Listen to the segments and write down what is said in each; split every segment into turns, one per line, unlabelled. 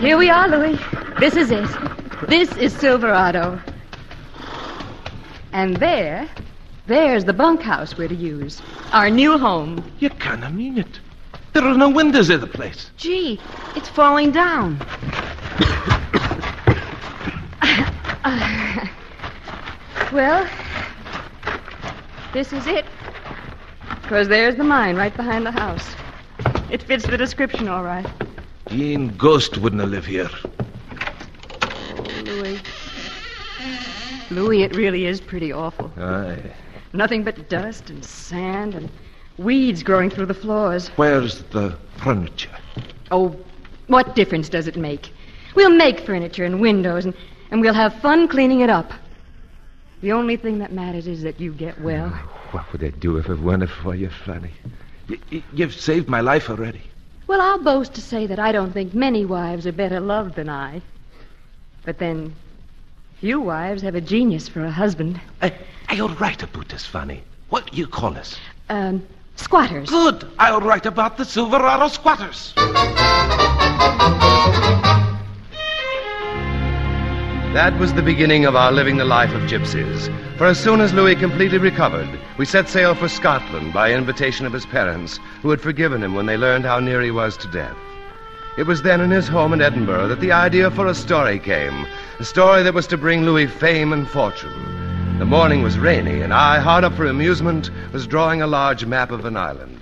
Here we are, Louis. This is it. This is Silverado. And there's the bunkhouse we're to use. Our new home.
You can't mean it. There are no windows in the place.
Gee, it's falling down. Well, this is it. Because there's the mine right behind the house. It fits the description all right.
Jean Ghost wouldn't live here.
Oh, Louis, it really is pretty awful.
Aye.
Nothing but dust and sand and weeds growing through the floors.
Where's the furniture?
Oh, what difference does it make? We'll make furniture and windows, and we'll have fun cleaning it up. The only thing that matters is that you get well.
What would I do if it weren't for you, Fanny? You've saved my life already.
Well, I'll boast to say that I don't think many wives are better loved than I. But then, few wives have a genius for a husband.
I'll write about this, Fanny. What do you call us?
Squatters.
Good. I'll write about the Silverado squatters.
That was the beginning of our living the life of gypsies. For as soon as Louis completely recovered, we set sail for Scotland by invitation of his parents, who had forgiven him when they learned how near he was to death. It was then in his home in Edinburgh that the idea for a story came, a story that was to bring Louis fame and fortune. The morning was rainy, and I, hard up for amusement, was drawing a large map of an island.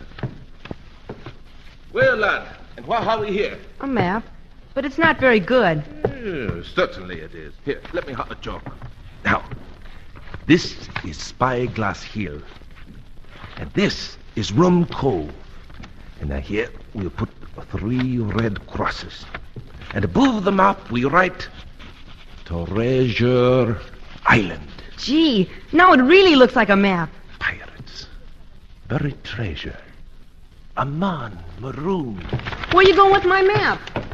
Well, lad, and why are we here?
A map, but it's not very good.
Certainly it is. Here, let me have a chalk. Now, this is Spyglass Hill. And this is Rum Cove. And now here we'll put 3 red crosses. And above the map we write Treasure Island.
Gee, now it really looks like a map.
Pirates. Buried treasure. A man marooned.
Where you going with my map?